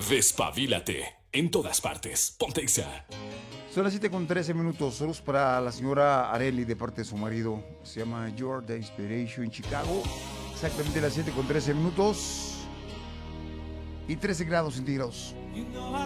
Despabilate en todas partes. Ponte Exa. Son las 7:13. Saludos para la señora Areli de parte de su marido. Se llama You're the Inspiration en Chicago. Exactamente las 7:13 y 13 grados centígrados.